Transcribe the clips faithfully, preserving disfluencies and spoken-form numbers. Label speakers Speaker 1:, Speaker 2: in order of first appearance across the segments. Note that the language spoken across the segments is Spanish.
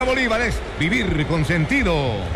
Speaker 1: Bolívar es vivir con sentido.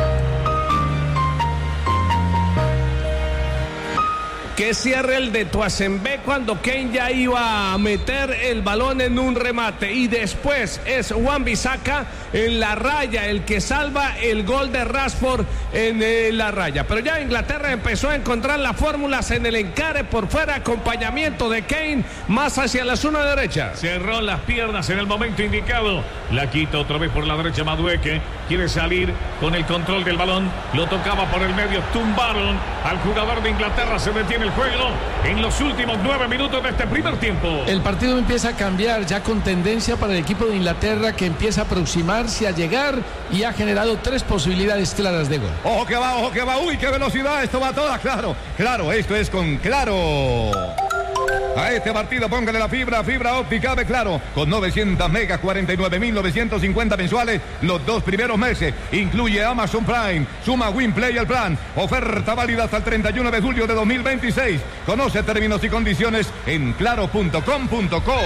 Speaker 2: Que cierre el de Tuazembé cuando Kane ya iba a meter el balón en un remate. Y después es Wan-Bissaka en la raya el que salva el gol de Rashford en eh, la raya. Pero ya Inglaterra empezó a encontrar las fórmulas en el encare por fuera, acompañamiento de Kane más hacia la zona derecha.
Speaker 3: Cerró las piernas en el momento indicado. La quita otra vez por la derecha Madueke. Quiere salir con el control del balón. Lo tocaba por el medio. Tumbaron al jugador de Inglaterra. Se detiene el juego en los últimos nueve minutos de este primer tiempo.
Speaker 4: El partido empieza a cambiar ya con tendencia para el equipo de Inglaterra, que empieza a aproximarse, a llegar y ha generado tres posibilidades claras de gol.
Speaker 1: Ojo que va, ojo que va. Uy, qué velocidad. Esto va toda. Claro, claro, esto es con Claro. A este partido póngale la fibra, fibra óptica de Claro, con novecientos megas, cuarenta y nueve mil novecientos cincuenta mensuales, los dos primeros meses. Incluye Amazon Prime, suma WinPlay el plan. Oferta válida hasta el treinta y uno de julio de dos mil veintiséis. Conoce términos y condiciones en claro punto com punto co.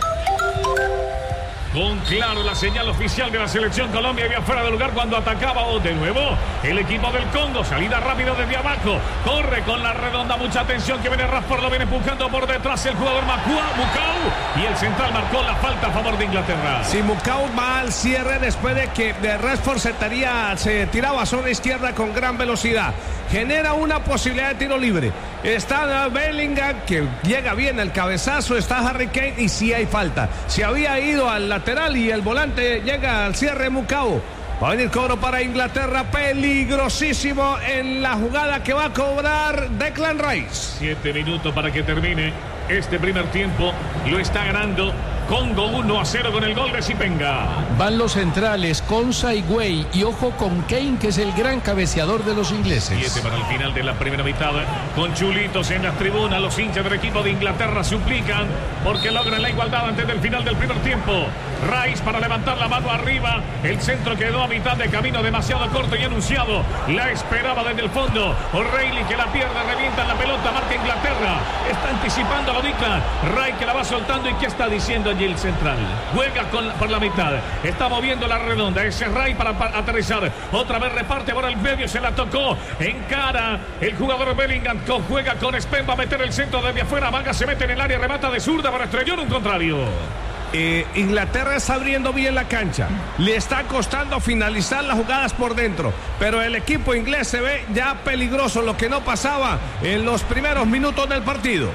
Speaker 3: Con Claro, la señal oficial de la selección Colombia había fuera de lugar cuando atacaba de nuevo el equipo del Congo. Salida rápida desde abajo. Corre con la redonda. Mucha atención que viene Rashford. Lo viene empujando por detrás el jugador Makua, Mukau. Y el central marcó la falta a favor de Inglaterra.
Speaker 2: Si Mukau va al cierre después de que de Rashford se, taría, se tiraba a zona izquierda con gran velocidad. Genera una posibilidad de tiro libre. Está Bellingham, que llega bien el cabezazo. Está Harry Kane y sí hay falta. Se había ido al lateral y el volante llega al cierre Mukau. Va a venir cobro para Inglaterra, peligrosísimo en la jugada que va a cobrar Declan Rice.
Speaker 3: Siete minutos para que termine este primer tiempo. Lo está ganando Congo uno a cero con el gol de Zipenga.
Speaker 4: Van los centrales, Konsa y Gueye, y ojo con Kane, que es el gran cabeceador de los ingleses.
Speaker 3: Siete para el final de la primera mitad, con chulitos en las tribunas. Los hinchas del equipo de Inglaterra suplican porque logran la igualdad antes del final del primer tiempo. Rice para levantar la mano arriba. El centro quedó a mitad de camino, demasiado corto y anunciado. La esperaba desde el fondo. O'Reilly que la pierde, revienta en la pelota, marca Inglaterra. Está anticipando a lo Declan. Rice que la va soltando. ¿Y qué está diciendo allí el central? Juega con, por la mitad. Está moviendo la redonda. Ese Rice para, para aterrizar. Otra vez reparte por el medio. Se la tocó. Encara el jugador Bellingham. Juega con Spen. Va a meter el centro desde afuera. Vaga se mete en el área. Remata de zurda para estrellar un contrario.
Speaker 2: Eh, Inglaterra está abriendo bien la cancha. Le está costando finalizar las jugadas por dentro. Pero el equipo inglés se ve ya peligroso, lo que no pasaba en los primeros minutos del partido.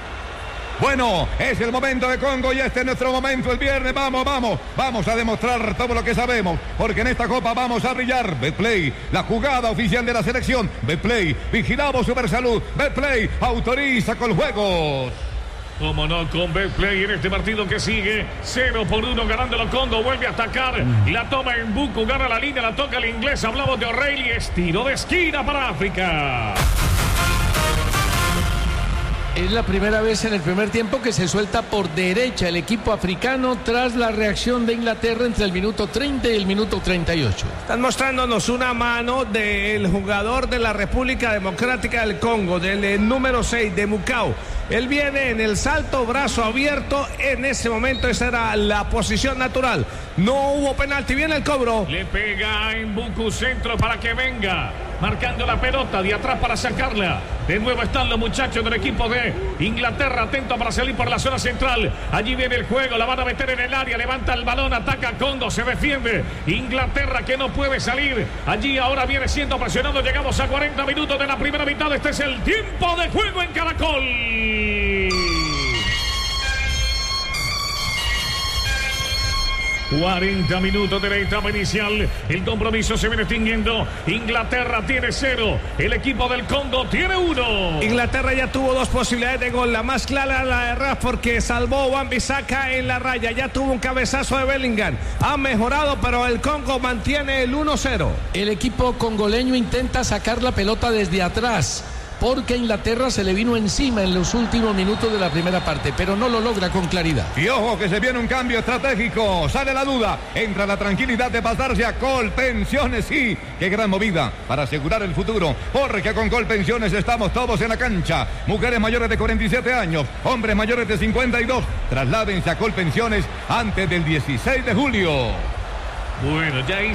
Speaker 1: Bueno, es el momento de Congo y este es nuestro momento el viernes. Vamos, vamos, vamos a demostrar todo lo que sabemos, porque en esta copa vamos a brillar. Betplay, la jugada oficial de la selección. Betplay, vigilamos Supersalud. Betplay, autoriza con juegos.
Speaker 3: Como no, con Betplay en este partido que sigue, cero por uno ganándolo Congo, vuelve a atacar, la toma en Buku, gana la línea, la toca el inglés, hablamos de O'Reilly, estiro de esquina para África.
Speaker 4: Es la primera vez en el primer tiempo que se suelta por derecha el equipo africano tras la reacción de Inglaterra entre el minuto treinta y el minuto treinta y ocho.
Speaker 2: Están mostrándonos una mano del jugador de la República Democrática del Congo, del número seis, de Mukau. Él viene en el salto, brazo abierto. En ese momento esa era la posición natural. No hubo penalti, viene el cobro.
Speaker 3: Le pega en Buku, centro para que venga. Marcando la pelota de atrás para sacarla. De nuevo están los muchachos del equipo de Inglaterra, atento para salir por la zona central. Allí viene el juego, la van a meter en el área. Levanta el balón, ataca Congo, se defiende Inglaterra que no puede salir. Allí ahora viene siendo presionado. Llegamos a cuarenta minutos de la primera mitad. Este es el tiempo de juego en Caracol. cuarenta minutos de la etapa inicial. El compromiso se viene extinguiendo. Inglaterra tiene cero. El equipo del Congo tiene uno.
Speaker 2: Inglaterra ya tuvo dos posibilidades de gol. La más clara, la de Rashford, que salvó Wan-Bissaka en la raya. Ya tuvo un cabezazo de Bellingham. Ha mejorado, pero el Congo mantiene el uno cero.
Speaker 4: El equipo congoleño intenta sacar la pelota desde atrás, porque Inglaterra se le vino encima en los últimos minutos de la primera parte, pero no lo logra con claridad.
Speaker 1: Y ojo que se viene un cambio estratégico, sale la duda, entra la tranquilidad de pasarse a Colpensiones. Sí, qué gran movida para asegurar el futuro, porque con Colpensiones estamos todos en la cancha. Mujeres mayores de cuarenta y siete años, hombres mayores de cincuenta y dos, trasládense a Colpensiones antes del dieciséis de julio.
Speaker 3: Bueno, ya